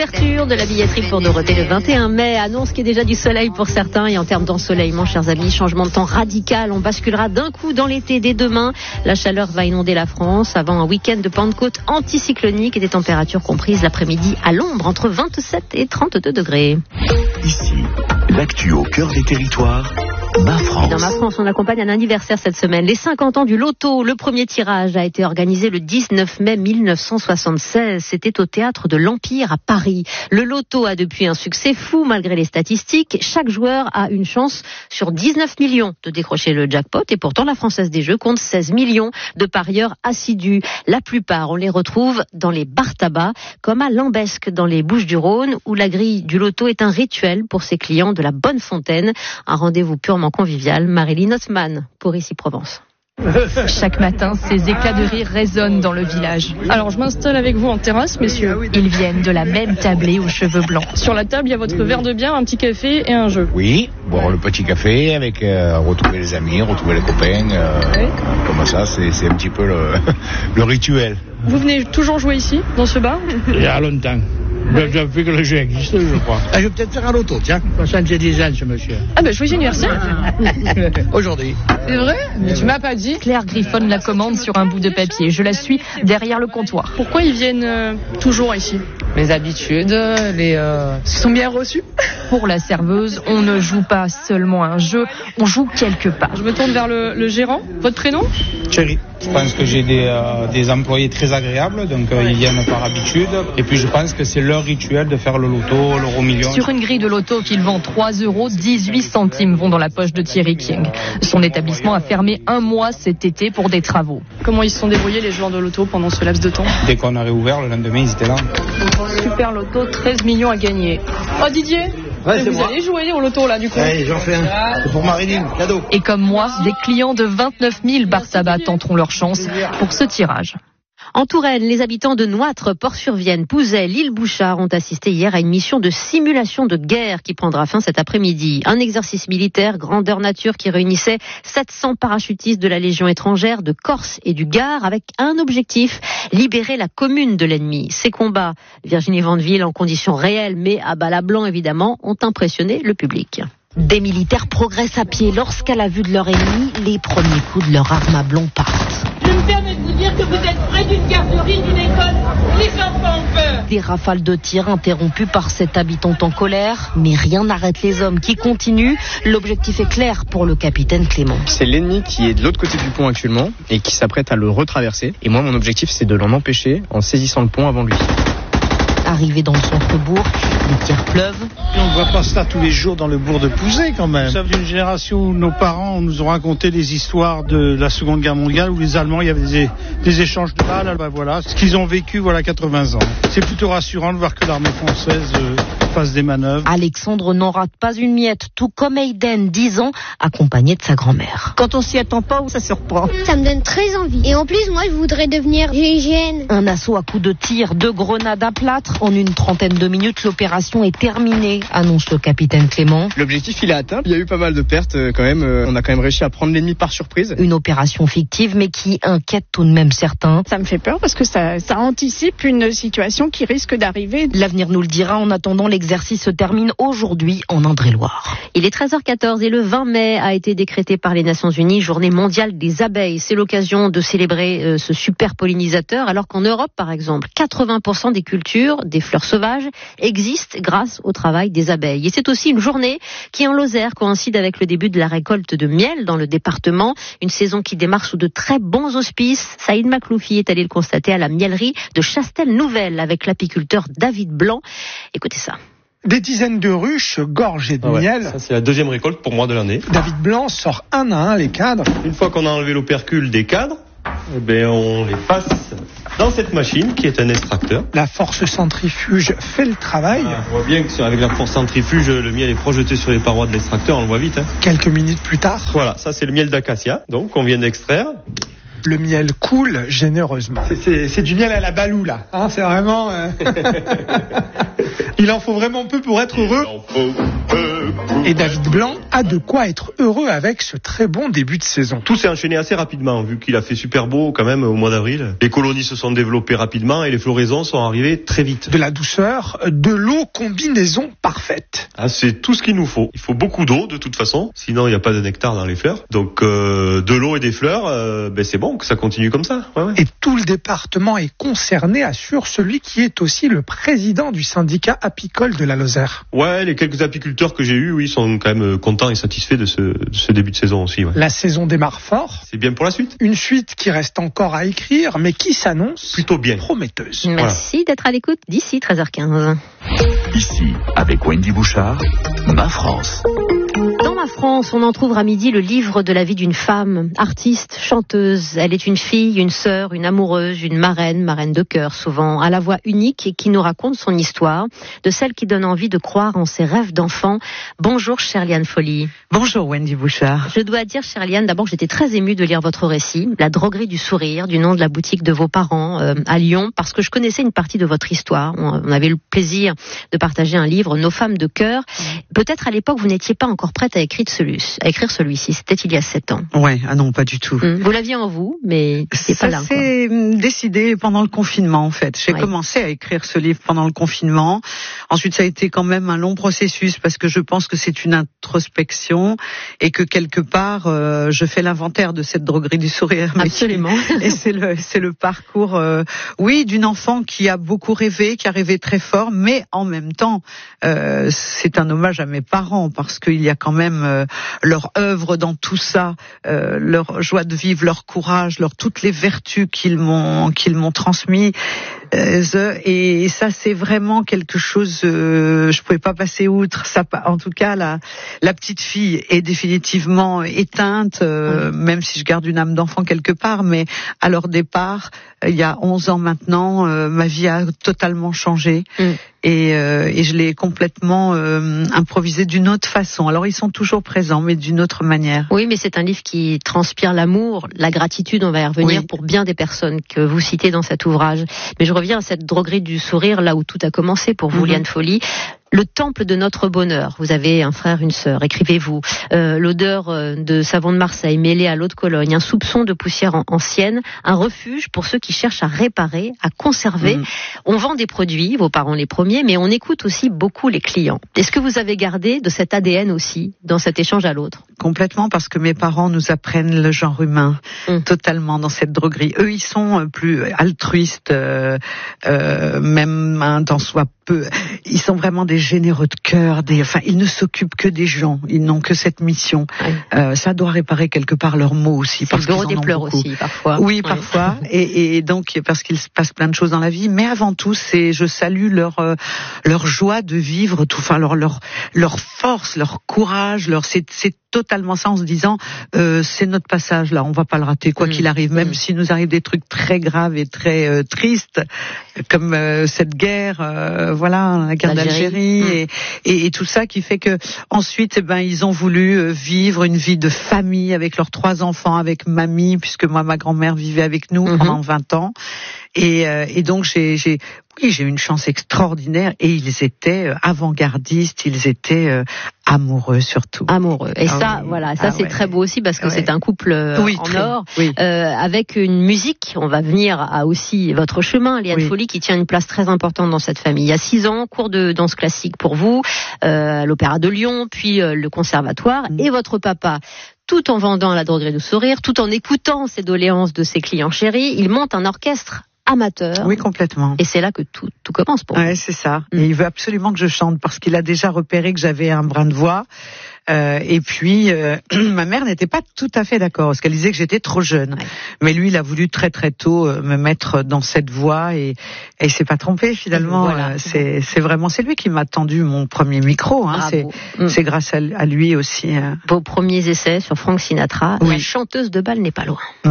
L'ouverture de la billetterie pour Dorothée le 21 mai annonce qu'il y a déjà du soleil pour certains. Et en termes d'ensoleillement, chers amis, changement de temps radical. On basculera d'un coup dans l'été dès demain. La chaleur va inonder la France avant un week-end de Pentecôte anticyclonique et des températures comprises l'après-midi à l'ombre entre 27 et 32 degrés. Ici, l'actu au cœur des territoires. Ma France. Et dans Ma France, on accompagne un anniversaire cette semaine. Les 50 ans du loto. Le premier tirage a été organisé le 19 mai 1976. C'était au théâtre de l'Empire à Paris. Le loto a depuis un succès fou malgré les statistiques. Chaque joueur a une chance sur 19 millions de décrocher le jackpot. Et pourtant, la Française des Jeux compte 16 millions de parieurs assidus. La plupart, on les retrouve dans les bars tabac, comme à Lambesque, dans les Bouches-du-Rhône, où la grille du loto est un rituel pour ses clients de la Bonne Fontaine. Un rendez-vous purement convivial. Marilyn Haussmann pour Ici Provence. Chaque matin, ces éclats de rire résonnent dans le village. Alors, je m'installe avec vous en terrasse, messieurs. Ils viennent de la même tablée aux cheveux blancs. Sur la table, il y a votre verre de bière, un petit café et un jeu. Oui, boire le petit café avec retrouver les amis, retrouver les copains. Comme ça, c'est un petit peu le rituel. Vous venez toujours jouer ici, dans ce bar ? Il y a longtemps. Depuis que le jeu existe, je crois. Je vais peut-être faire un loto, tiens. 70 ans, ce monsieur. Ah ben, joyeux anniversaire. Aujourd'hui. C'est vrai ? Mais tu m'as pas dit. Claire griffonne la commande sur un bout de papier. Je la suis derrière le comptoir. Pourquoi ils viennent toujours ici ? Les habitudes, sont bien reçus. Pour la serveuse, on ne joue pas seulement un jeu, on joue quelque part. Je me tourne vers le gérant. Votre prénom ? Thierry. Je pense que j'ai des employés très agréables, donc ils viennent par habitude. Et puis je pense que c'est leur rituel de faire le loto, l'euro million. Sur une grille de loto qu'il vend 3 €, 18 centimes vont dans la poche de Thierry King. Son établissement a fermé un mois cet été pour des travaux. Comment ils se sont débrouillés, les joueurs de loto, pendant ce laps de temps ? Dès qu'on a réouvert, le lendemain, ils étaient là. Super loto, 13 millions à gagner. Oh Didier, Ouais, vous allez jouer au loto là du coup ? Ouais, j'en fais un. C'est pour Marilyn, cadeau. Et comme moi, des clients de 29 000 bar tabac tenteront leur chance pour ce tirage. En Touraine, les habitants de Noître, Port-sur-Vienne, Pouzet, l'île Bouchard ont assisté hier à une mission de simulation de guerre qui prendra fin cet après-midi. Un exercice militaire grandeur nature qui réunissait 700 parachutistes de la Légion étrangère, de Corse et du Gard avec un objectif, libérer la commune de l'ennemi. Ces combats, Virginie Vandeville, en conditions réelles mais à balles à blanc évidemment, ont impressionné le public. Des militaires progressent à pied lorsqu'à la vue de leur ennemi, les premiers coups de leur arme à blanc partent. Je me permets de vous dire que vous êtes près d'une garderie, d'une école. Les enfants ont peur. Des rafales de tir interrompues par cet habitant en colère, mais rien n'arrête les hommes qui continuent. L'objectif est clair pour le capitaine Clément. C'est l'ennemi qui est de l'autre côté du pont actuellement et qui s'apprête à le retraverser. Et moi, mon objectif, c'est de l'en empêcher en saisissant le pont avant lui. Arrivé dans le centre-bourg, les tirs pleuvent. On ne voit pas ça tous les jours dans le bourg de Pouzet quand même. Nous sommes d'une génération où nos parents nous ont raconté des histoires de la Seconde Guerre mondiale où les Allemands, il y avait des échanges de balles. Ben voilà, ce qu'ils ont vécu, voilà 80 ans. C'est plutôt rassurant de voir que l'armée française fasse des manœuvres. Alexandre n'en rate pas une miette, tout comme Aiden, 10 ans, accompagné de sa grand-mère. Quand on s'y attend pas, ça surprend. Ça me donne très envie. Et en plus, moi, je voudrais devenir GIGN. Un assaut à coups de tir, de grenades à plâtre. En une trentaine de minutes, l'opération est terminée, annonce le capitaine Clément. L'objectif, il est atteint. Il y a eu pas mal de pertes quand même. On a quand même réussi à prendre l'ennemi par surprise. Une opération fictive, mais qui inquiète tout de même certains. Ça me fait peur parce que ça anticipe une situation qui risque d'arriver. L'avenir nous le dira. En attendant, l'exercice se termine aujourd'hui en Indre-et-Loire. Il est 13h14 et le 20 mai a été décrété par les Nations Unies Journée mondiale des abeilles. C'est l'occasion de célébrer ce super pollinisateur, alors qu'en Europe, par exemple, 80% des cultures, des fleurs sauvages, existent grâce au travail des abeilles. Et c'est aussi une journée qui, en Lozère, coïncide avec le début de la récolte de miel dans le département. Une saison qui démarre sous de très bons auspices. Saïd Makloufi est allé le constater à la miellerie de Chastel-Nouvelle avec l'apiculteur David Blanc. Écoutez ça. Des dizaines de ruches gorgées de miel. Ça, c'est la deuxième récolte pour moi de l'année. David Blanc sort un à un les cadres. Une fois qu'on a enlevé l'opercule des cadres, on les passe dans cette machine qui est un extracteur. La force centrifuge fait le travail. On voit bien qu'avec la force centrifuge, le miel est projeté sur les parois de l'extracteur, on le voit vite. Quelques minutes plus tard. Voilà, ça c'est le miel d'acacia, donc qu'on vient d'extraire. Le miel coule généreusement. C'est du miel à la balou là, c'est vraiment... Il en faut vraiment peu pour être heureux. Et David Blanc a de quoi être heureux avec ce très bon début de saison. Tout s'est enchaîné assez rapidement, vu qu'il a fait super beau quand même au mois d'avril. Les colonies se sont développées rapidement et les floraisons sont arrivées très vite. De la douceur, de l'eau, combinaison parfaite. Ah, c'est tout ce qu'il nous faut. Il faut beaucoup d'eau de toute façon, sinon il n'y a pas de nectar dans les fleurs. Donc de l'eau et des fleurs, c'est bon que ça continue comme ça. Ouais. Et tout le département est concerné, assure celui qui est aussi le président du syndicat apicole de la Lozère. Ouais, les quelques apiculteurs que j'ai eus, oui, sont quand même contents et satisfaits de ce début de saison aussi. Ouais. La saison démarre fort. C'est bien pour la suite. Une suite qui reste encore à écrire, mais qui s'annonce plutôt bien prometteuse. Merci d'être à l'écoute d'ici 13h15. Ici, avec Wendy Bouchard, Ma France. Dans Ma France, on en trouve à midi le livre de la vie d'une femme, artiste, chanteuse. Elle est une fille, une sœur, une amoureuse, une marraine de cœur souvent, à la voix unique et qui nous raconte son histoire, de celle qui donne envie de croire en ses rêves d'enfant. Bonjour Sherliane Folly. Bonjour Wendy Bouchard. Je dois dire Sherliane, d'abord que j'étais très émue de lire votre récit, La droguerie du sourire, du nom de la boutique de vos parents à Lyon, parce que je connaissais une partie de votre histoire. On avait le plaisir de partager un livre, Nos femmes de cœur. Peut-être à l'époque vous n'étiez pas encore prête à écrire celui-ci. C'était il y a 7 ans. Ouais, ah non, pas du tout. Vous l'aviez en vous, mais c'est pas là. Ça s'est décidé pendant le confinement, en fait. J'ai commencé à écrire ce livre pendant le confinement. Ensuite, ça a été quand même un long processus parce que je pense que c'est une introspection et que quelque part, je fais l'inventaire de cette droguerie du sourire. Absolument. Et c'est le parcours, d'une enfant qui a beaucoup rêvé, qui a rêvé très fort, mais en même temps, c'est un hommage à mes parents parce qu'il y a quand même leur œuvre dans tout ça, leur joie de vivre, leur courage, toutes les vertus qu'ils m'ont transmis. Et ça, c'est vraiment quelque chose. Je pouvais pas passer outre. Ça, en tout cas, la petite fille est définitivement éteinte, même si je garde une âme d'enfant quelque part. Mais à leur départ, il y a 11 ans maintenant, ma vie a totalement changé. Et je l'ai complètement improvisé d'une autre façon. Alors ils sont toujours présents, mais d'une autre manière. Oui, mais c'est un livre qui transpire l'amour, la gratitude, on va y revenir, pour bien des personnes que vous citez dans cet ouvrage. Mais je reviens à cette droguerie du sourire, là où tout a commencé pour vous, Liane Folly. Le temple de notre bonheur. Vous avez un frère, une sœur, écrivez-vous. L'odeur de savon de Marseille mêlée à l'eau de Cologne, un soupçon de poussière ancienne, un refuge pour ceux qui cherchent à réparer, à conserver. On vend des produits, vos parents les premiers, mais on écoute aussi beaucoup les clients. Est-ce que vous avez gardé de cet ADN aussi dans cet échange à l'autre? Complètement, parce que mes parents nous apprennent le genre humain totalement dans cette droguerie. Eux, ils sont plus altruistes, même dans soi peu. Ils sont vraiment des généreux de cœur, ils ne s'occupent que des gens, ils n'ont que cette mission. Ça doit réparer quelque part leurs mots aussi. Parce qu'ils en ont pleurs beaucoup. Aussi, parfois. Oui, parfois. Et donc, parce qu'il se passe plein de choses dans la vie. Mais avant tout, je salue leur joie de vivre, leur force, leur courage, c'est totalement ça en se disant c'est notre passage là, on va pas le rater quoi qu'il arrive, même s'il nous arrive des trucs très graves et très tristes comme cette guerre, la guerre d'Algérie et tout ça qui fait que ensuite ils ont voulu vivre une vie de famille avec leurs 3 enfants, avec mamie, puisque moi ma grand-mère vivait avec nous pendant 20 ans et donc j'ai eu une chance extraordinaire et ils étaient avant-gardistes, ils étaient amoureux surtout. Amoureux. Et c'est très beau aussi parce que c'est un couple en or avec une musique. On va venir à aussi votre chemin, Liane Folly, qui tient une place très importante dans cette famille. Il y a 6 ans, cours de danse classique pour vous, à l'Opéra de Lyon, puis le conservatoire et votre papa. Tout en vendant la droguerie du sourire, tout en écoutant ces doléances de ses clients chéris, il monte un orchestre amateur. Oui, complètement. Et c'est là que tout commence pour vous. Ouais, c'est ça. Et il veut absolument que je chante parce qu'il a déjà repéré que j'avais un brin de voix. Et puis, ma mère n'était pas tout à fait d'accord parce qu'elle disait que j'étais trop jeune. Mais lui, il a voulu très très tôt me mettre dans cette voie et il s'est pas trompé finalement. C'est lui qui m'a tendu mon premier micro. C'est grâce à lui aussi. Vos premiers essais sur Frank Sinatra. La chanteuse de bal n'est pas loin.